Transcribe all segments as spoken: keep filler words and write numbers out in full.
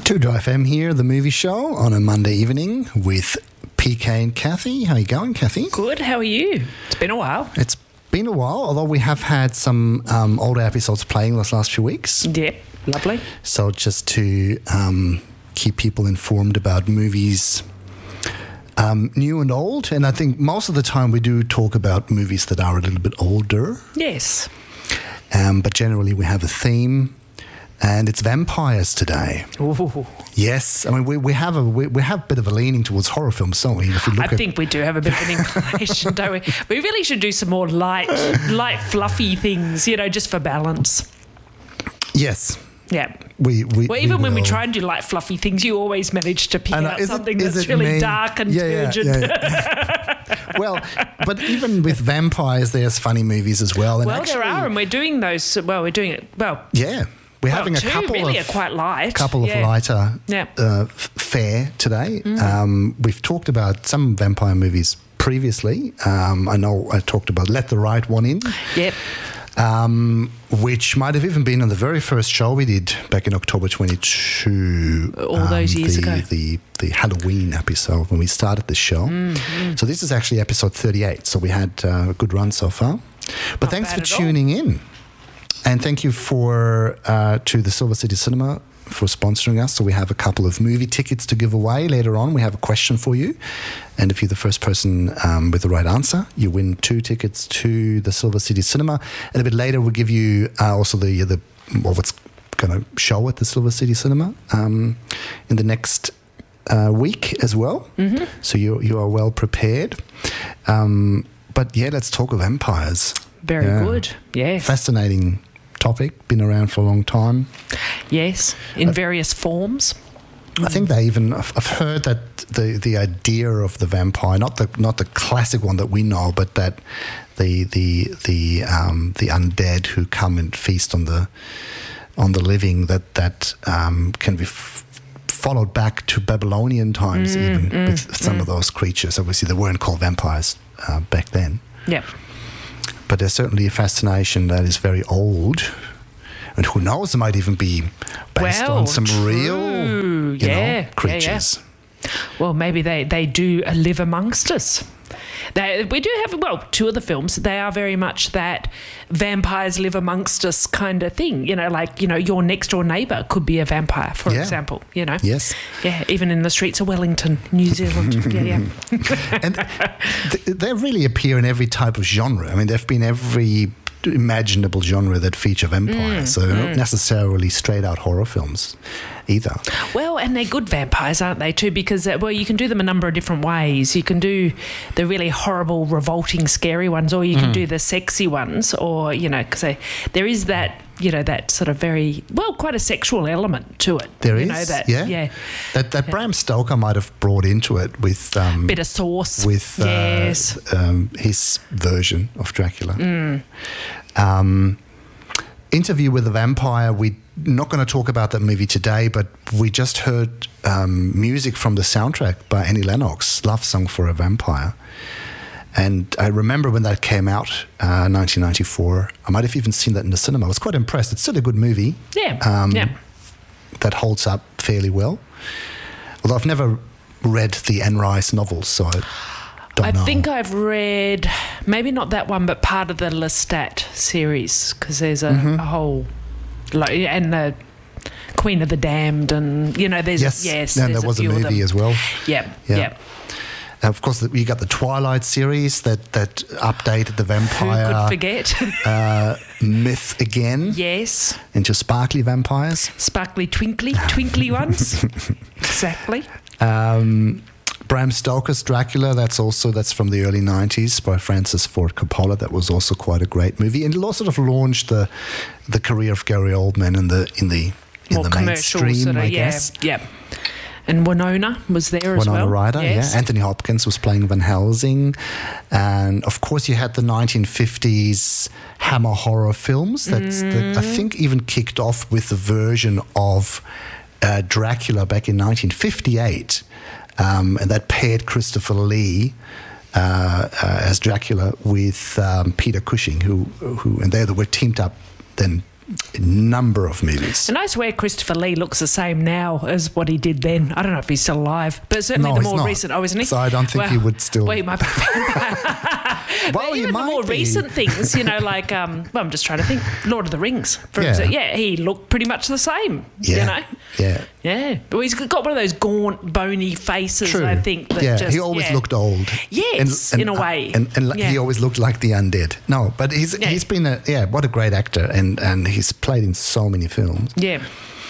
two F M here, the movie show on a Monday evening with P K and Kathy. How are you going, Kathy? Good, how are you? It's been a while. It's been a while, although we have had some um, older episodes playing those last few weeks. Yep, lovely. So just to um, keep people informed about movies, um, new and old. And I think most of the time we do talk about movies that are a little bit older. Yes. Um, but generally we have a theme. And it's vampires today. Ooh. Yes, I mean we, we have a we, we have a bit of a leaning towards horror films, don't we? If you look I at think we do have a bit of an inclination, don't we? We really should do some more light, light, fluffy things, you know, just for balance. Yes. Yeah. We, we, well, even we when we will. try and do light, fluffy things, you always manage to pick know, out is something it, is that's it really me? dark and yeah, yeah, turgid. Yeah, yeah. Well, but even with vampires, there's funny movies as well. And well, actually, there are, and we're doing those. Well, we're doing it. Well, yeah. We're well, having a two couple really of are quite light. couple of yeah. lighter Yeah. uh, f- fare today. Mm. Um, we've talked about some vampire movies previously. Um, I know I talked about Let the Right One In. Yep. Um, which might have even been on the very first show we did back in October twenty-two. All those years the, ago. The, the Halloween episode when we started the show. Mm, mm. So this is actually episode thirty-eight. So we had uh, a good run so far. But Not thanks bad for at all. tuning in. And thank you for uh, to the Silver City Cinema for sponsoring us. So we have a couple of movie tickets to give away later on. We have a question for you. And if you're the first person um, with the right answer, you win two tickets to the Silver City Cinema. And a bit later, we'll give you uh, also the, the well, what's going to show at the Silver City Cinema um, in the next uh, week as well. Mm-hmm. So you, you are well prepared. Um, but yeah, let's talk of vampires. Very Yeah. good. Yes. Fascinating topic, been around for a long time. Yes, in various forms. I think they even I've I've heard that the the idea of the vampire, not the not the classic one that we know, but that the the the um, the undead who come and feast on the on the living, that that um, can be f- followed back to Babylonian times, Mm, even mm, with some mm. of those creatures. Obviously, they weren't called vampires uh, back then. Yep. But there's certainly a fascination that is very old. And who knows, it might even be based Well, on some true. real you Yeah, know, yeah, creatures. yeah. Well, maybe they, they do live amongst us. They, we do have, well, two of the films, they are very much that vampires live amongst us kind of thing. You know, like, you know, your next door neighbour could be a vampire, for Yeah. example, you know. Yes. Yeah, even in the streets of Wellington, New Zealand. yeah, yeah. And th- they really appear in every type of genre. I mean, they've been every imaginable genre that feature vampires. Mm, so they're mm. not necessarily straight out horror films either. Well, and they're good vampires, aren't they, too? Because, uh, well, you can do them a number of different ways. You can do the really horrible, revolting, scary ones, or you can Mm. do the sexy ones, or, you know, because there is that, you know, that sort of very, well, quite a sexual element to it. There you is, know, that, yeah. yeah. That that Bram Stoker might have brought into it with um, Bit of sauce. with uh, yes. um, his version of Dracula. Mm. Um, Interview with the Vampire. We're not going to talk about that movie today, but we just heard um, music from the soundtrack by Annie Lennox, Love Song for a Vampire. And I remember when that came out, uh, nineteen ninety-four. I might have even seen that in the cinema. I was quite impressed. It's still a good movie. Yeah, Um, yeah. That holds up fairly well. Although I've never read the Anne Rice novels, so I don't I know. think I've read, maybe not that one, but part of the Lestat series, because there's a, Mm-hmm. a whole, like, and the Queen of the Damned, and, you know, there's, Yes, yes, and there's there was a few of movie them. as well. Yep, Yeah. yep. And of course, you got the Twilight series that, that updated the Who could vampire forget? uh, myth again Yes, into sparkly vampires. sparkly, twinkly, twinkly ones. Exactly. Um, Bram Stoker's Dracula, that's also that's from the early nineties by Francis Ford Coppola. That was also quite a great movie, and it also sort of launched the the career of Gary Oldman in the in the in More the commercial, mainstream, sort of, I yeah, guess. yeah. And Winona was there as Winona well. Ryder, yes. yeah. Anthony Hopkins was playing Van Helsing. And of course, you had the nineteen fifties Hammer horror films that, Mm. that I think even kicked off with the version of uh, Dracula back in nineteen fifty-eight. Um, and that paired Christopher Lee uh, uh, as Dracula with um, Peter Cushing, who, who and they were teamed up then a number of movies. And I swear Christopher Lee looks the same now as what he did then. I don't know if he's still alive, but certainly No, the he's more not. recent. Oh, isn't he? So I don't think well, he would still- Well, he might be. Well, But he even the might more be. recent things, you know, like, um, well, I'm just trying to think. Lord of the Rings, for Yeah. example. Yeah, he looked pretty much the same, Yeah. you know? Yeah. Yeah. Well, he's got one of those gaunt, bony faces, True. I think. That yeah, just, he always yeah. looked old. Yes, in a way. And, and, Yeah. he always looked like the undead. No, but he's Yeah. he's been a yeah, what a great actor, and and he's played in so many films. Yeah.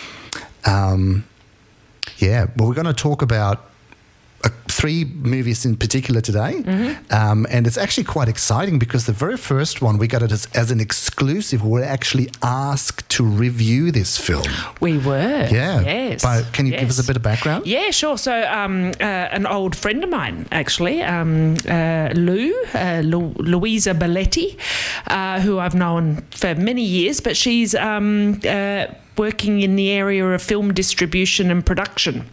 Um, yeah. Well, we're going to talk about uh, three movies in particular today, Mm-hmm. um, and it's actually quite exciting because the very first one we got it as, as an exclusive. We were actually asked to review this film. We were. Yeah. Yes. But can you give Yes. us a bit of background? Yeah, sure. So, um, uh, an old friend of mine, actually, um, uh, Lou, uh, Lu- Louisa Belletti, uh, who I've known for many years, but she's um, uh, working in the area of film distribution and production.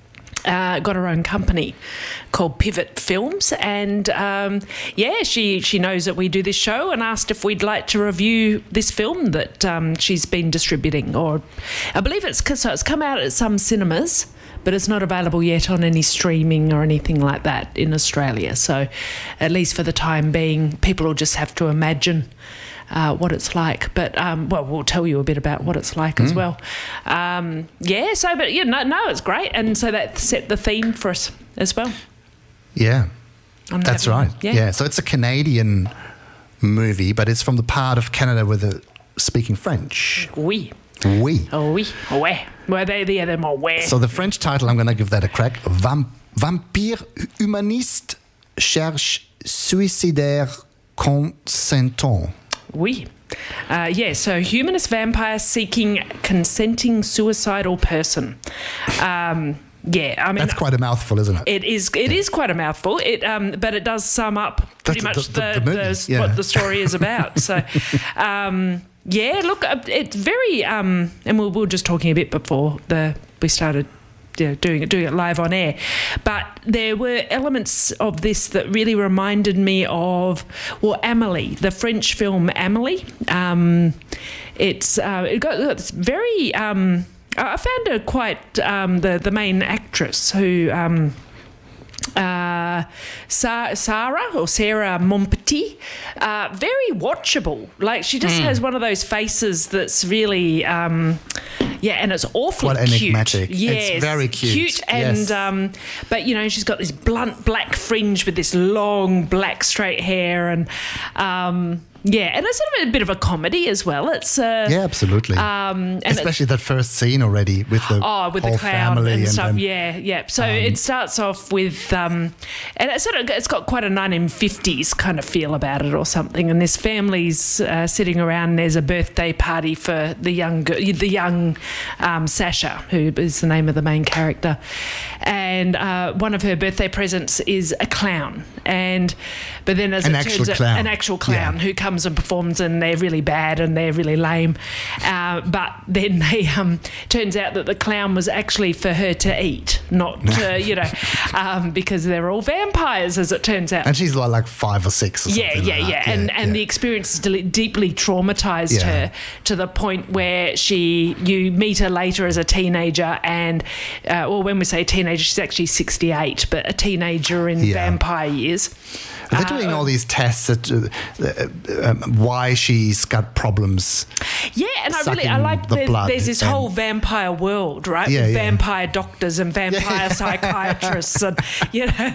Uh, got her own company called Pivot Films, and um, yeah, she she knows that we do this show, and asked if we'd like to review this film that um, she's been distributing. Or I believe it's so it's come out at some cinemas, but it's not available yet on any streaming or anything like that in Australia. So, at least for the time being, people will just have to imagine Uh, what it's like. But, um, well, we'll tell you a bit about what it's like as well. Um, yeah, so, but, yeah, no, no, it's great. And so that set the theme for us as well. Yeah. on That's that one. right. Yeah. So it's a Canadian movie, but it's from the part of Canada where they're speaking French. Oui. Oui. Oh, oui. Ouais. Well, they, yeah, they're more ouais. So the French title, I'm going to give that a crack. Vam- Vampire humaniste cherche suicidaire consentant. Oui. Uh, yeah, so humanist vampire seeking consenting suicidal person. Um, yeah, I mean... That's quite a mouthful, isn't it? It is. It is quite a mouthful. It, um, but it does sum up pretty That's much the- the- the, the movie, the- yeah. what the story is about. So, um, yeah. Look, uh, it's very. Um, and we we were just talking a bit before the we started. You know, doing it, doing it live on air, but there were elements of this that really reminded me of, well, Amélie, the French film Amélie. Um, it's uh, it got it's very. Um, I found her quite um, the the main actress who. Um, uh, Sa- Sarah or Sarah Monpetit, uh, very watchable. Like she just Mm. has one of those faces that's really, um, yeah, and it's awfully Quite cute. enigmatic. It's Yes, very cute. cute, and Yes. um, but you know she's got this blunt black fringe with this long black straight hair, and um, yeah, and it's sort of a bit of a comedy as well. It's uh, Yeah, absolutely. um, and it's- Especially that first scene already with the Oh, with whole the clown family and, and stuff. and- yeah, yeah. So it starts off with, um, and it's sort of it's got quite a nineteen fifties kind of feel about it or something. And this family's uh, sitting around. And there's a birthday party for the young girl, the young um, Sasha, who is the name of the main character. And uh, one of her birthday presents is a clown. And but then as An it actual turns out, clown. an actual clown Yeah. who comes and performs, and they're really bad and they're really lame. Uh, but then they um, turns out that the clown was actually for her to eat, not to, you know, um, because they're all vampires, as it turns out. And she's like, like five or six or Yeah, something yeah, like yeah, that. and and the experience has de- deeply traumatized Yeah. her to the point where she, you meet her later as a teenager, and uh, well, when we say teenager, she's actually sixty-eight, but a teenager in Yeah. vampire years. They're Uh, doing all these tests that, uh, uh, um, why she's got problems. Yeah, and I really I sucking like the there's, blood there's this and- whole vampire world, right? Yeah, With yeah. vampire doctors and vampire psychiatrists, and you know,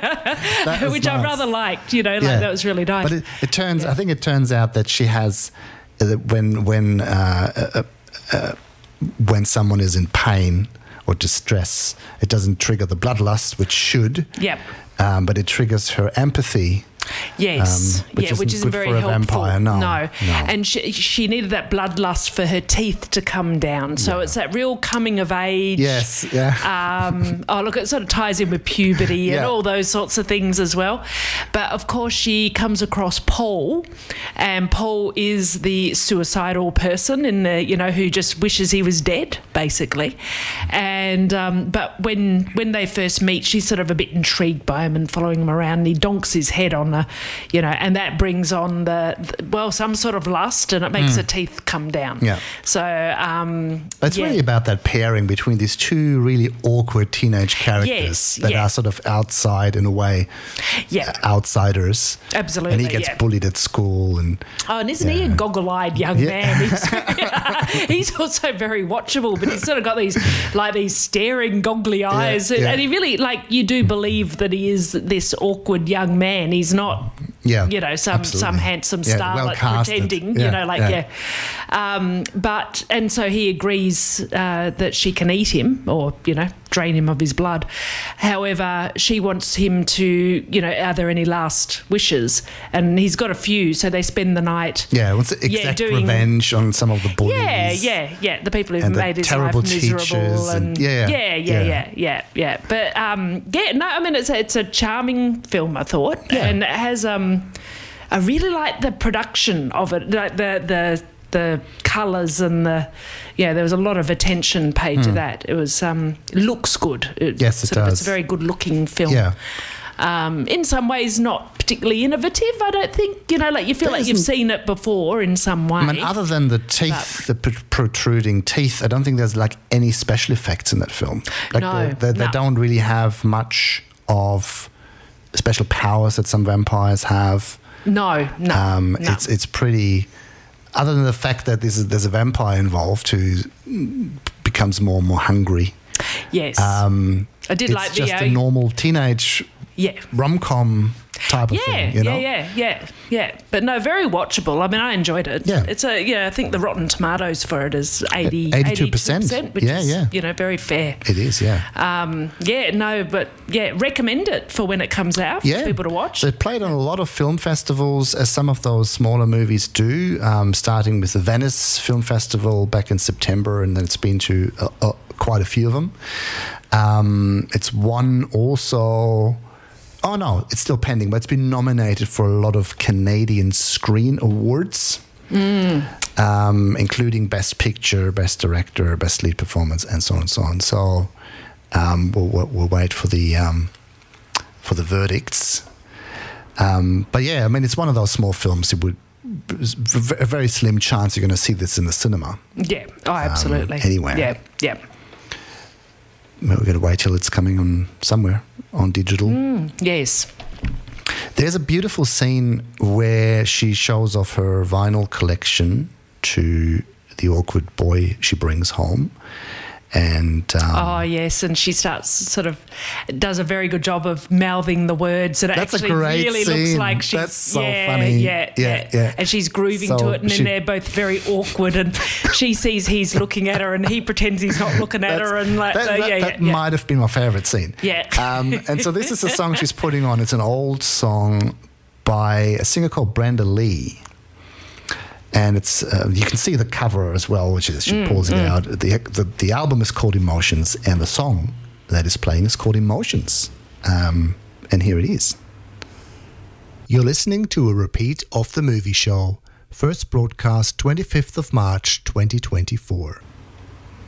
was which I nice. rather liked. You know, like Yeah. that was really nice. But it, it turns, I think it turns out that she has, uh, that when when uh, uh, uh, when someone is in pain or distress, it doesn't trigger the bloodlust, which should. Yep. Um, but it triggers her empathy. Yes, Um, which yeah, which isn't isn't good very for a helpful. vampire, no, no, no. and she, she needed that bloodlust for her teeth to come down. So it's that real coming of age. Yes, yeah. Um, oh, look, it sort of ties in with puberty and Yeah. all those sorts of things as well. But of course, she comes across Paul, and Paul is the suicidal person in the, you know, who just wishes he was dead, basically. And um, but when when they first meet, she's sort of a bit intrigued by him and following him around. And he donks his head on the, you know, and that brings on the, the well, some sort of lust, and it makes mm. her teeth come down. Yeah. So um, it's yeah. really about that pairing between these two really awkward teenage characters yes, that yeah. are sort of outside in a way, yeah, uh, outsiders. Absolutely. And he gets yeah. bullied at school, and oh, and isn't yeah. he a goggle-eyed young yeah. man? He's, he's also very watchable, but he's sort of got these like these staring goggly eyes, yeah, yeah. and he really like you do believe that he is this awkward young man. He's not, yeah, you know, some absolutely. some handsome yeah, starlet well pretending, yeah, you know, like yeah. yeah. Um, but and so he agrees uh, that she can eat him, or you know, drain him of his blood. However, she wants him to, you know, are there any last wishes? And he's got a few, so they spend the night. Yeah, wants to exact yeah, doing, revenge on some of the bullies. Yeah, yeah, yeah. The people who've and made the his terrible life miserable, and, and yeah, yeah, yeah, yeah, yeah, yeah, yeah. But um, yeah, no, I mean it's a, it's a charming film, I thought, yeah. and it has um, I really like the production of it, like the the the colours and the yeah. There was a lot of attention paid mm. to that. It was um, looks good. It, yes, it sort of, does. It's a very good looking film. Yeah. Um, in some ways, not particularly innovative. I don't think, you know, like you feel there like you've seen it before in some way. I mean, other than the teeth, the pr- protruding teeth, I don't think there's like any special effects in that film. Like no, they, they, no. they don't really have much of special powers that some vampires have. No, no, um, no. It's it's pretty. Other than the fact that this is, there's a vampire involved who becomes more and more hungry. Yes, um, I did it's like the just uh, a normal teenage yeah. rom-com type of yeah, thing, you know? Yeah, yeah, yeah, yeah. But no, very watchable. I mean, I enjoyed it. Yeah. It's a, yeah, I think the Rotten Tomatoes for it is eighty, eighty-two percent, eighty-two percent which yeah, is, yeah. you know, very fair. It is, yeah. Um, yeah, no, but yeah, recommend it for when it comes out yeah. for people to watch. So it played on a lot of film festivals, as some of those smaller movies do, um, starting with the Venice Film Festival back in September, and then it's been to uh, uh, quite a few of them. Um, it's won also... Oh, no, it's still pending, but it's been nominated for a lot of Canadian Screen Awards, mm. um, including Best Picture, Best Director, Best Lead Performance, and so on and so on. So um, we'll, we'll, we'll wait for the um, for the verdicts. Um, but yeah, I mean, it's one of those small films. It would a very slim chance you're going to see this in the cinema. Yeah, oh, absolutely. Um, anywhere. Yeah, yeah. We're going to wait till it's coming on somewhere on digital. Mm, yes. There's a beautiful scene where she shows off her vinyl collection to the awkward boy she brings home. And um, oh yes, and she starts sort of does a very good job of mouthing the words, and it that's actually a great really scene. looks like she's that's so yeah, funny. Yeah, yeah, yeah, yeah. And she's grooving so to it, and she, then they're both very awkward, and she sees he's looking at her, and he pretends he's not looking at her, and like that, so, that, yeah, that yeah, might have been my favorite scene. Yeah. Um, and so this is a song she's putting on. It's an old song by a singer called Brenda Lee. And it's uh, you can see the cover as well, which is she mm, pulls it mm. out. The, the the album is called Emotions, and the song that is playing is called Emotions. Um, and here it is. You're listening to a repeat of The Movie Show, first broadcast twenty-fifth of March, twenty twenty-four.